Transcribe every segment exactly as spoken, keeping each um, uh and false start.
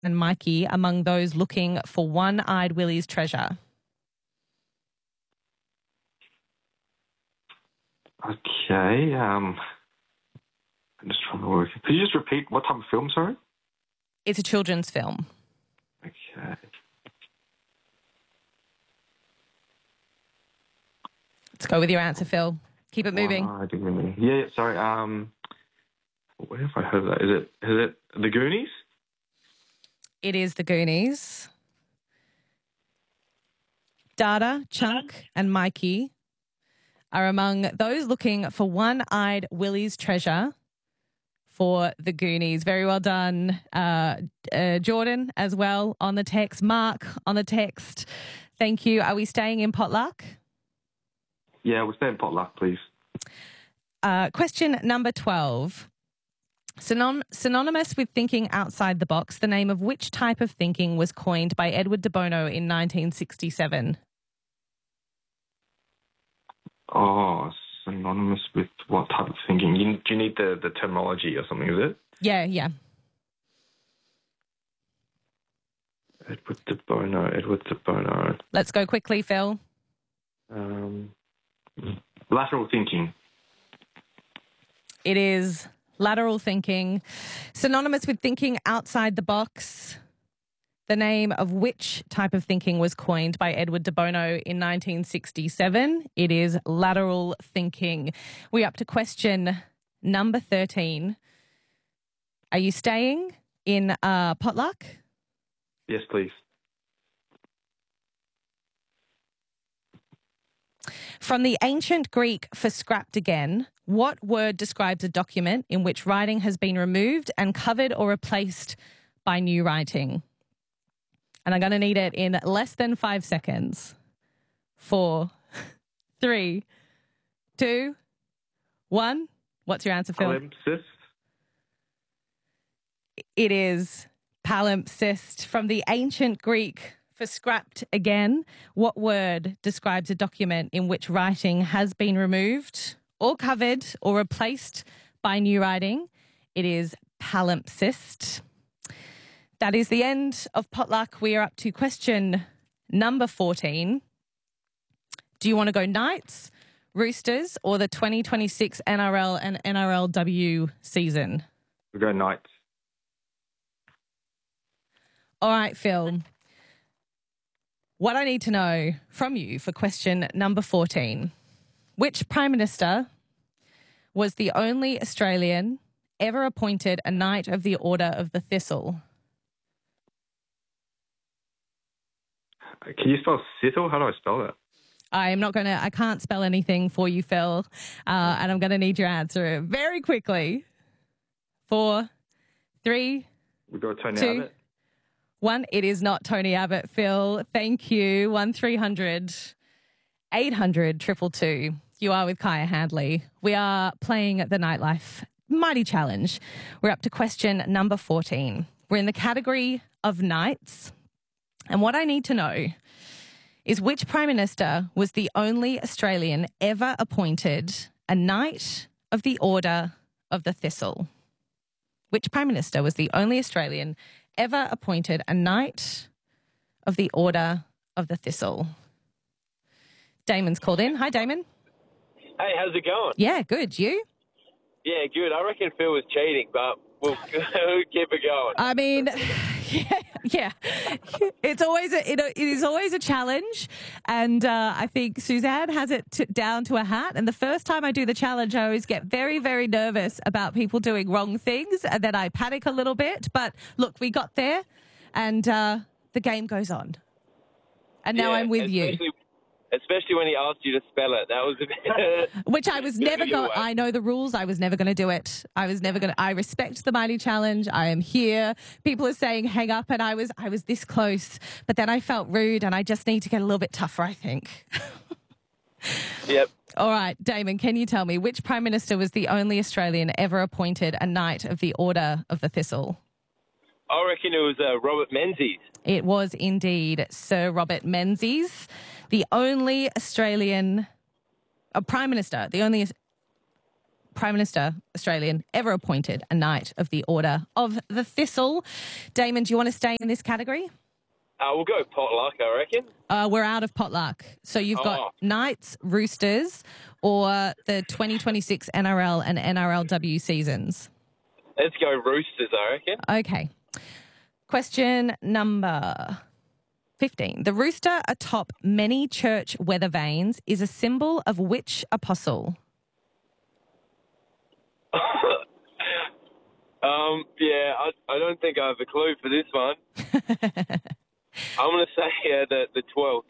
and Mikey among those looking for One-Eyed Willie's treasure? Okay. Um, I'm just trying to work. Could you just repeat what type of film, sorry? It's a children's film. Okay. Let's go with your answer, Phil. Keep it moving. One-Eyed Willie. Yeah, yeah, sorry. Um, where have I heard that? Is it, is it The Goonies? It is The Goonies. Dada, Chunk and Mikey are among those looking for One-Eyed Willie's treasure for The Goonies. Very well done, uh, uh, Jordan, as well on the text. Mark on the text. Thank you. Are we staying in potluck? Yeah, we'll stay in potluck, please. Uh, question number twelve. Synon- synonymous with thinking outside the box, the name of which type of thinking was coined by Edward de Bono in nineteen sixty-seven? Oh, synonymous with what type of thinking? You, do you need the, the terminology or something, is it? Yeah, yeah. Edward de Bono, Edward de Bono. Let's go quickly, Phil. Um, lateral thinking. It is lateral thinking. Synonymous with thinking outside the box. The name of which type of thinking was coined by Edward de Bono in nineteen sixty-seven? It is lateral thinking. We're up to question number thirteen. Are you staying in uh, potluck? Yes, please. From the ancient Greek for scrapped again, what word describes a document in which writing has been removed and covered or replaced by new writing? And I'm going to need it in less than five seconds. Four, three, two, one. What's your answer, Phil? Palimpsest. It is palimpsest. From the ancient Greek for scrapped again, what word describes a document in which writing has been removed or covered or replaced by new writing? It is palimpsest. That is the end of potluck. We are up to question number fourteen. Do you want to go Knights, Roosters, or the twenty twenty-six N R L and N R L W season? We go Knights. All right, Phil. What I need to know from you for question number fourteen. Which Prime Minister was the only Australian ever appointed a Knight of the Order of the Thistle? Can you spell Sittle? How do I spell that? I am not going to, I can't spell anything for you, Phil, uh, and I'm going to need your answer very quickly. Four, three, We got Tony two, Abbott. one. It is not Tony Abbott, Phil. Thank you. One three hundred eight hundred triple two. You are with Kaya Handley. We are playing the Nightlife Mighty Challenge. We're up to question number fourteen. We're in the category of Knights. And what I need to know is which Prime Minister was the only Australian ever appointed a Knight of the Order of the Thistle? Which Prime Minister was the only Australian ever appointed a Knight of the Order of the Thistle? Damon's called in. Hi, Damon. Hey, how's it going? Yeah, good. You? Yeah, good. I reckon Phil was cheating, but we'll, we'll keep it going. I mean, yeah, yeah. It's always a, it, it is always a challenge, and uh, I think Suzanne has it t- down to a hat. And the first time I do the challenge, I always get very, very nervous about people doing wrong things, and then I panic a little bit. But look, we got there, and uh, the game goes on. And now Yeah, I'm with you. Especially when he asked you to spell it. That was a bit... Which I was never Either going. way. I know the rules. I was never going to do it. I was never going to. I respect the Mighty Challenge. I am here. People are saying hang up, and I was. I was this close, but then I felt rude, and I just need to get a little bit tougher, I think. Yep. All right, Damon, can you tell me which Prime Minister was the only Australian ever appointed a Knight of the Order of the Thistle? I reckon it was uh, Robert Menzies. It was indeed Sir Robert Menzies, the only Australian uh, Prime Minister, the only Prime Minister, Australian, ever appointed a Knight of the Order of the Thistle. Damon, do you want to stay in this category? Uh, we'll go potluck, I reckon. Uh, we're out of potluck. So you've got Oh. Knights, Roosters, or the twenty twenty-six N R L and N R L W seasons. Let's go Roosters, I reckon. Okay. Question number fifteen. The rooster atop many church weather vanes is a symbol of which apostle? um, yeah, I, I don't think I have a clue for this one. I'm going to say uh, the, the twelfth.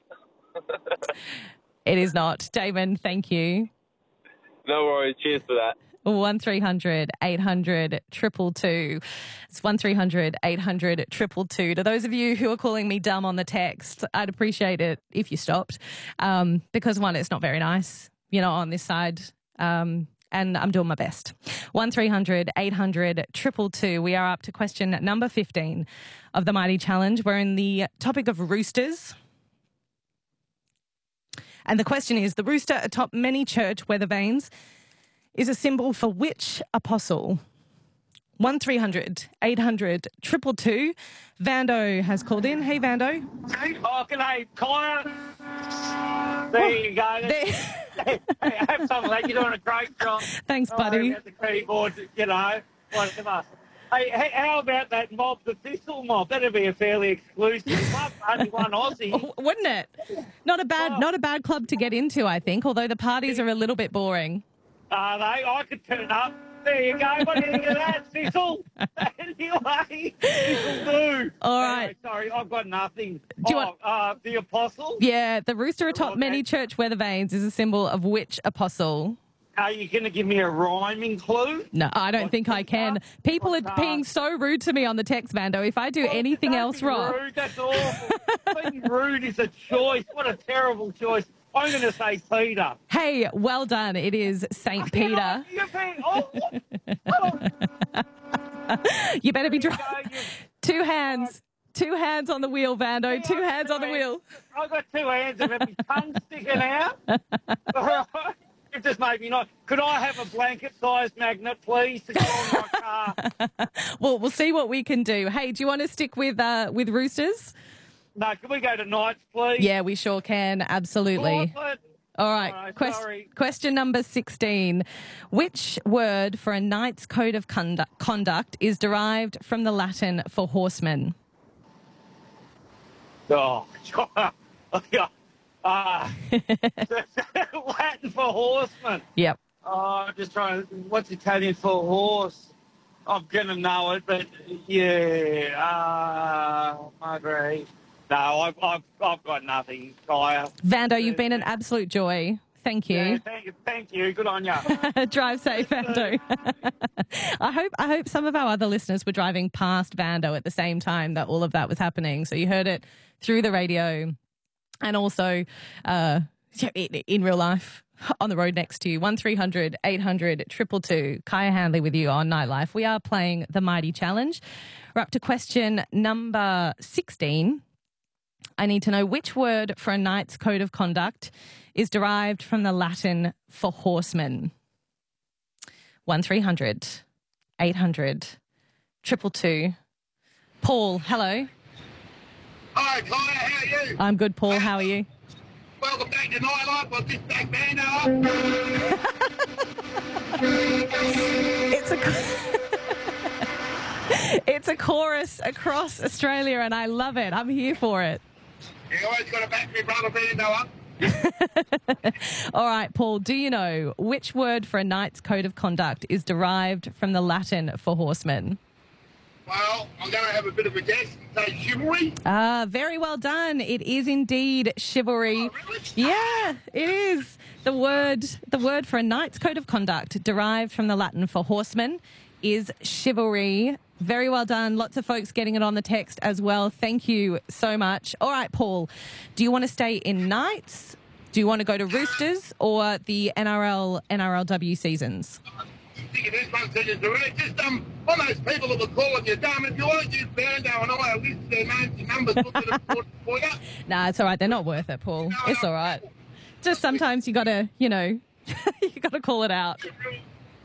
It is not. Damon, thank you. No worries. Cheers for that. one three hundred eight hundred two two two. It's one three hundred eight hundred two two two. To those of you who are calling me dumb on the text, I'd appreciate it if you stopped um, because, one, it's not very nice, you know, on this side. Um, and I'm doing my best. one three hundred eight hundred two two two. We are up to question number fifteen of the Mighty Challenge. We're in the topic of roosters. And the question is, the rooster atop many church weather vanes is a symbol for which apostle? one three hundred eight hundred two two two. Vando has called in. Hey, Vando. Oh, g'day, Connor. There you go. There- Hey, have some of that. You're doing a great job. Thanks, Sorry buddy. about the keyboard, you know, whatever. Hey, hey, how about that mob, the Thistle mob? That'd be a fairly exclusive club. Only one Aussie. Oh, wouldn't it? Not a bad, Oh. not a bad club to get into, I think, although the parties are a little bit boring. Are they? I could turn up. There you go. What do you think of that, Thistle? Anyway, Thistle do. All right. Anyway, sorry, I've got nothing. Do you oh, want- uh, the Apostle? Yeah, the rooster atop Okay. many church weather vanes is a symbol of which apostle? Are you going to give me a rhyming clue? No, I don't think I can. People are What's being that? so rude to me on the text, Vando. If I do Well, anything don't else be wrong. Rude, that's awful. Being rude is a choice. What a terrible choice. I'm going to say Peter. Hey, well done. It is Saint You Peter. know, you're being- oh, what? Oh, You better be there you driving. go, you- Two hands. Two hands on the wheel, Vando. Two hands on the wheel. I've got two hands and my tongue sticking out. It just made me not. Could I have a blanket-sized magnet, please, to go on my car? Well, we'll see what we can do. Hey, do you want to stick with uh, with roosters? No, can we go to Knights, please? Yeah, we sure can. Absolutely. Gauntlet. All right. All right, Quest- sorry. question number sixteen. Which word for a knight's code of condu- conduct is derived from the Latin for horseman? Oh, yeah. Uh, Latin for horseman. Yep. Oh, I'm just trying. What's Italian for horse? I'm gonna know it, but yeah. Uh, Marguerite. No, I've, I've, I've got nothing, Kaya. Vando, you've been an absolute joy. Thank Yeah, you. thank you. Thank you. Good on you. Drive safe, Vando. I hope I hope some of our other listeners were driving past Vando at the same time that all of that was happening. So you heard it through the radio and also uh, in, in real life on the road next to you. one three hundred eight hundred two two two. Kaya Handley with you on Nightlife. We are playing the Mighty Challenge. We're up to question number sixteen. I need to know which word for a knight's code of conduct is derived from the Latin for horseman. one three hundred eight hundred two two two. Paul, hello. Hi, Kaya, how are you? I'm good, Paul. How are you? Welcome back to Nightlife. I've just back band up. It's a It's a chorus across Australia and I love it. I'm here for it. You always got to back me brother band up. All right, Paul, do you know which word for a knight's code of conduct is derived from the Latin for horseman? Well, I'm going to have a bit of a guess and say chivalry. Ah, very well done. It is indeed chivalry. Oh, really? Yeah, it is. The word the word for a knight's code of conduct derived from the Latin for horseman is chivalry. Very well done. Lots of folks getting it on the text as well. Thank you so much. All right, Paul, do you want to stay in Knights? Do you want to go to Roosters or the N R L, N R L W seasons? I think it is one second to it. Just um, on those people that were calling you dumb, if you want to use Bando and I list their names and numbers, look at it for, for you. Nah, it's all right. They're not worth it, Paul. It's all right. Just sometimes you got to, you know, you got to call it out.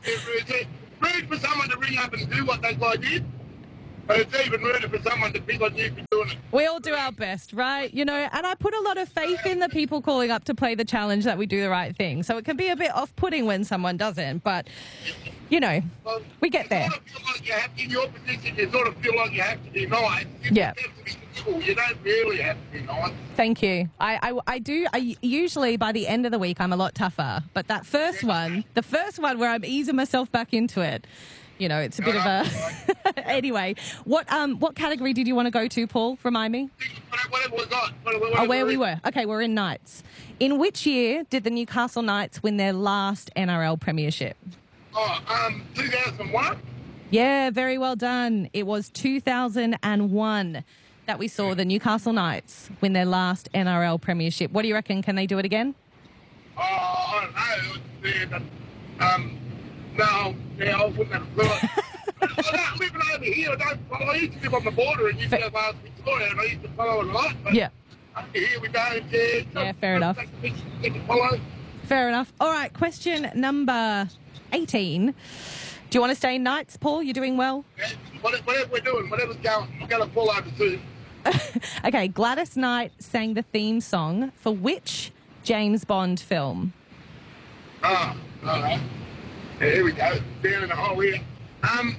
bit rude. It's rude for someone to ring up and do what that guy did. But it's even ruder for someone to pick on you for doing it. We all do our best, right? You know, and I put a lot of faith in the people calling up to play the challenge that we do the right thing. So it can be a bit off-putting when someone doesn't, but, you know, Well, we get there. You sort of feel like you have, in your position, you sort of feel like you have to be nice. You Yeah. have to be civil. You don't really have to be nice. Thank you. I, I, I do. I usually by the end of the week I'm a lot tougher, but that first one, the first one where I'm easing myself back into it, you know, it's a bit of a. Anyway, what um what category did you want to go to, Paul? Remind me. Whatever we got. Whatever, Oh, where we were. Okay, we're in Knights. In which year did the Newcastle Knights win their last N R L premiership? Oh, um, two thousand one. Yeah, very well done. It was two thousand one that we saw the Newcastle Knights win their last N R L premiership. What do you reckon? Can they do it again? Oh, I don't know. Yeah, but, um, no, yeah, I wouldn't have thought. I'm not living over here. I don't follow. I used to live on the border in New South Wales, Victoria, and I used to follow it a lot. But Yeah. over here we don't. Yeah, Yeah, fair enough. Get to follow. Fair enough. All right, question number eighteen. Do you want to stay in Knights, Paul? You're doing well? Yeah, whatever we're doing, whatever's going, we're going to fall over soon. Okay, Gladys Knight sang the theme song for which James Bond film? Oh, all right. Yeah, here we go. Down in the hole here. Um,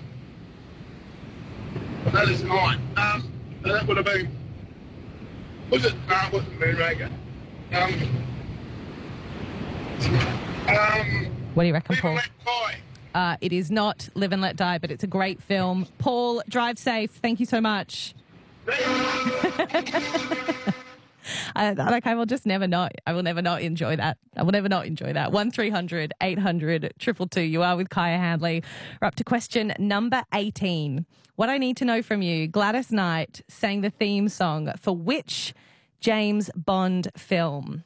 that is nine. Um, that would have been. Was it? No, it wasn't Moonraker. Um, um, What do you reckon, Live Paul? and Let Die. Uh, it is not Live and Let Die, but it's a great film. Paul, drive safe. Thank you so much. I, like I will just never not. I will never not enjoy that. I will never not enjoy that. One three hundred eight hundred triple two. You are with Kaya Handley. We're up to question number eighteen. What I need to know from you: Gladys Knight sang the theme song for which James Bond film?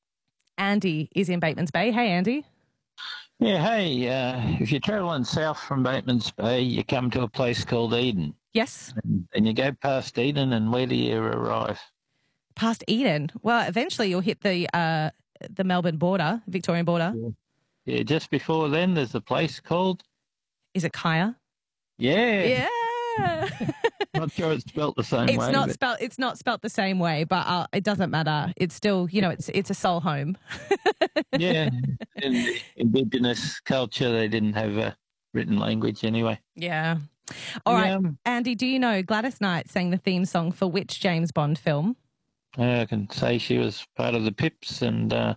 Andy is in Bateman's Bay. Hey, Andy. Yeah, hey, uh, if you're travelling south from Bateman's Bay, you come to a place called Eden. Yes. And, and you go past Eden, and where do you arrive? Past Eden. Well, eventually you'll hit the uh, the Melbourne border, Victorian border. Yeah, just before then, there's a place called... Is it Kaya? Yeah. Yeah. Not sure it's spelt the same It's way. not but- spelt. It's not spelt the same way, but uh, it doesn't matter. It's still, you know, it's it's a soul home. Yeah. In the Indigenous culture, they didn't have a written language anyway. Yeah. All right, Yeah. Andy. Do you know Gladys Knight sang the theme song for which James Bond film? I can say she was part of the Pips, and uh,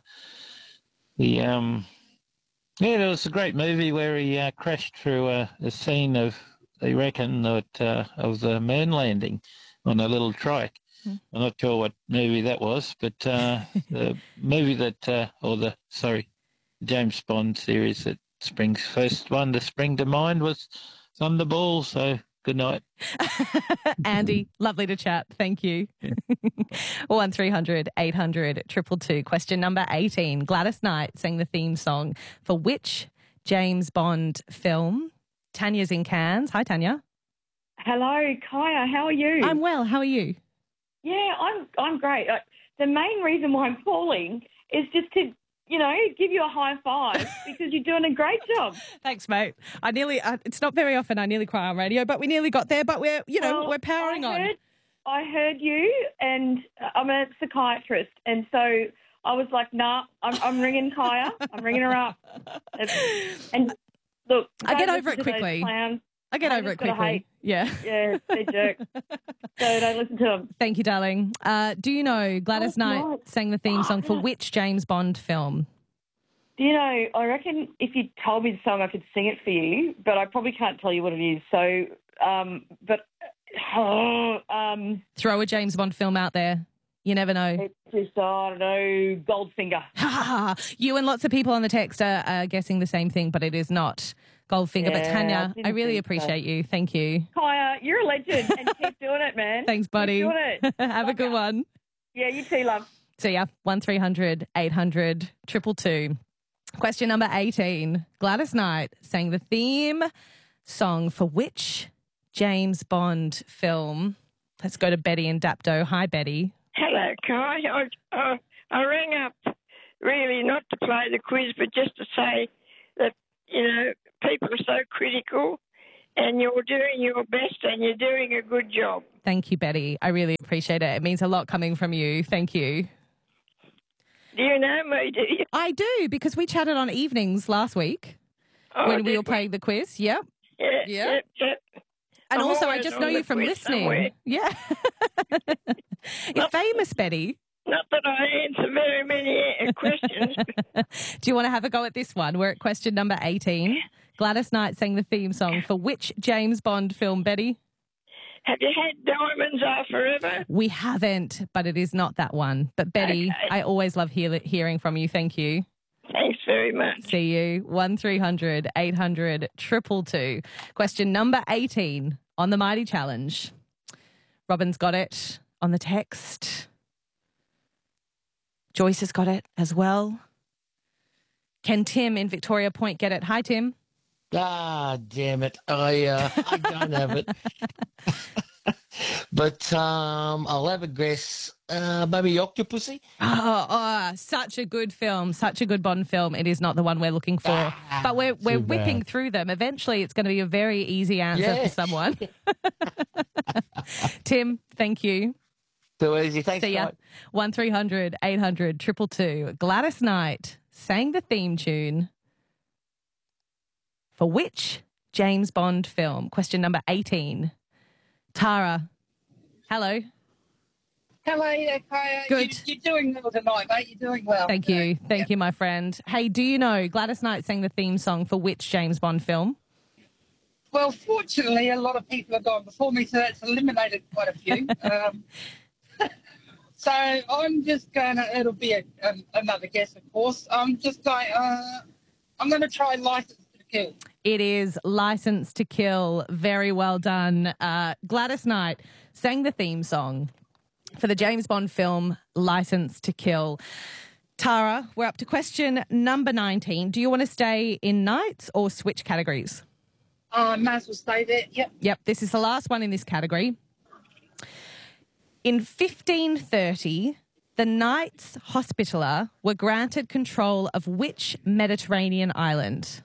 the um, yeah, there was a great movie where he uh, crashed through a, a scene of, they reckon, that uh, of the moon landing on a little trike. Hmm. I'm not sure what movie that was, but uh, the movie that, uh, or the sorry, James Bond series that springs first one to spring to mind was Thunderball. So good night. Andy, lovely to chat. Thank you. One three hundred eight hundred triple two. Question number eighteen. Gladys Knight sang the theme song for which James Bond film? Tanya's in Cairns. Hi, Tanya. Hello, Kaya. How are you? I'm well. How are you? Yeah, I'm. I'm great. Uh, the main reason why I'm calling is just to, you know, give you a high five because you're doing a great job. Thanks, mate. I nearly. Uh, it's not very often I nearly cry on radio, but we nearly got there. But we're, you know, Well, we're powering I on. heard, I heard you, and I'm a psychiatrist, and so I was like, nah, I'm, I'm ringing Kaya. I'm ringing her up. It's- and look, I get don't over it listen to those quickly. clowns. I get I over it just gotta quickly. hate. Yeah. Yeah, they're jerks. So don't listen to them. Thank you, darling. Uh, do you know Gladys Oh, Knight God. sang the theme song for which James Bond film? Do you know, I reckon if you told me the song, I could sing it for you, but I probably can't tell you what it is. So, um, but, oh, um, Throw a James Bond film out there. You never know. it's just, I don't know, Goldfinger. You and lots of people on the text are, are guessing the same thing, but it is not Goldfinger. but Yeah, Tanya, I I, didn't really think so. appreciate you. Thank you. Kaya, you're a legend, and keep doing it, man. Thanks, Keep buddy. doing it. Have a good one. Yeah, you too, love. See ya. One three hundred eight hundred triple two. Question number eighteen. Gladys Knight sang the theme song for which James Bond film? Let's go to Betty in Dapto. Hi, Betty. Hello, Kai. I, I, I rang up really not to play the quiz, but just to say that, you know, people are so critical, and you're doing your best, and you're doing a good job. Thank you, Betty. I really appreciate it. It means a lot coming from you. Thank you. Do you know me, do you? I do, because we chatted on evenings last week Oh, when we did were playing the quiz. Yep. Yeah, Yeah. yep, yep. And I'm also, I always just on know the you from quiz listening. somewhere. Yeah. You're famous, Betty. Not that I answer very many uh, questions. Do you want to have a go at this one? We're at question number eighteen. Gladys Knight sang the theme song for which James Bond film, Betty? Have you had Diamonds Are Forever? We haven't, but it is not that one. But Betty, Okay. I always love hear- hearing from you. Thank you. Thanks very much. See you. one three hundred eight hundred two two two. Question number eighteen on the Mighty Challenge. Robin's got it on the text. Joyce has got it as well. Can Tim in Victoria Point get it? Hi, Tim. Ah, damn it. I uh, I don't have it. But um, I'll have a guess. Uh, maybe Octopussy? Oh, oh, such a good film, such a good Bond film. It is not the one we're looking for, but we're we're too whipping bad. through them. Eventually, it's going to be a very easy answer Yeah. for someone. Tim, thank you. Too easy. Thanks, See ya. mate. One three hundred eight hundred two two two. Gladys Knight sang the theme tune for which James Bond film? Question number eighteen. Tara, hello. Hello there, Kaya. Good. You, you're doing well tonight, mate. You're doing well. Thank you. Thank you, my friend. Hey, do you know Gladys Knight sang the theme song for which James Bond film? Well, fortunately, a lot of people have gone before me, so that's eliminated quite a few. um, so I'm just going to, it'll be a, um, another guess, of course. I'm just going, uh, I'm going to try License to Kill. It is License to Kill. Very well done. Uh, Gladys Knight sang the theme song for the James Bond film License to Kill. Tara, we're up to question number nineteen. Do you want to stay in nights or switch categories? I uh, may as well stay there. Yep. Yep, this is the last one in this category. In fifteen thirty, the Knights Hospitaller were granted control of which Mediterranean island?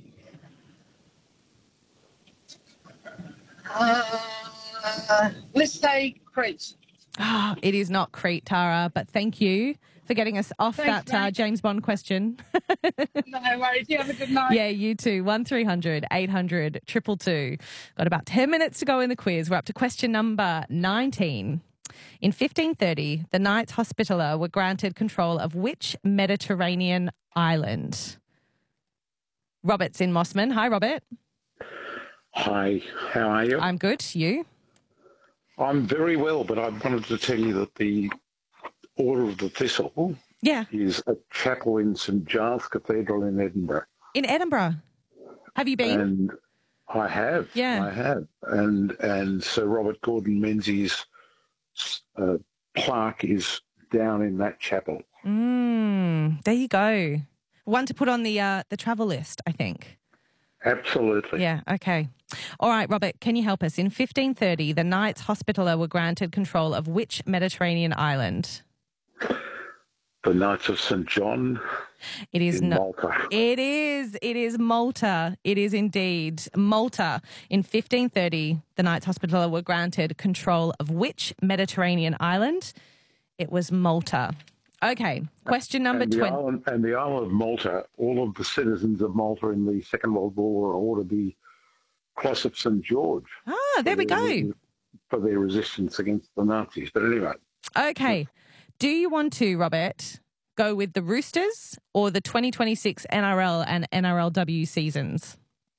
Uh, let's say Crete. Oh, it is not Crete, Tara, but thank you for getting us off Thanks, that uh, mate. James Bond question. No worries. You have a good night. Yeah, you too. one three hundred eight hundred two two two. Got about ten minutes to go in the quiz. We're up to question number nineteen. In fifteen thirty, the Knights Hospitaller were granted control of which Mediterranean island? Robert's in Mossman. Hi, Robert. Hi, how are you? I'm good. You? I'm very well, but I wanted to tell you that the Order of the Thistle Yeah, is a chapel in St Giles Cathedral in Edinburgh. in Edinburgh. Have you been? And I have. Yeah. I have. And and Sir Robert Gordon Menzies' uh, plaque is down in that chapel. Mm, there you go. One to put on the uh, the travel list, I think. Absolutely. Yeah, okay. All right, Robert, can you help us? In fifteen thirty, the Knights Hospitaller were granted control of which Mediterranean island? The Knights of St John It is in not. Malta. It is. It is Malta. It is indeed Malta. In fifteen thirty, the Knights Hospitaller were granted control of which Mediterranean island? It was Malta. Okay, question number and the, twenty. island, and the island of Malta, all of the citizens of Malta in the Second World War were ordered the Cross of St George. Ah, there we go. For their resistance against the Nazis. But anyway, Okay. Do you want to, Robert, go with the Roosters or the twenty twenty-six N R L and N R L W seasons?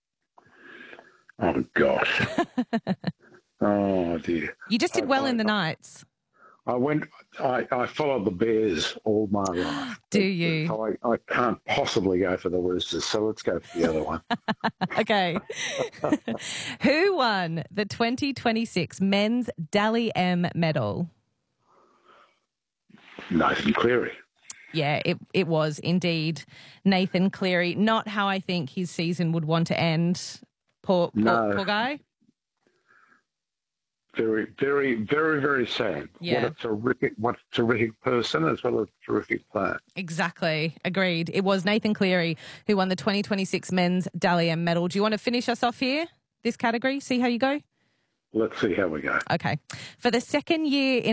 oh gosh. Oh dear. You just did well in the Knights. I went, I, I followed the Bears all my life. Do you? So I, I can't possibly go for the Roosters, so let's go for the other one. Okay. Who won the twenty twenty-six Men's Dally M medal? Nathan Cleary. Yeah, it, it was indeed Nathan Cleary. Not how I think his season would want to end. Poor, poor, No. poor guy. very, very, very, very sad. Yeah. What a terrific, what a terrific person as well as a terrific player. Exactly. Agreed. It was Nathan Cleary who won the twenty twenty-six Men's Dally M medal. Do you want to finish us off here, this category? See how you go? Let's see how we go. Okay. For the second year in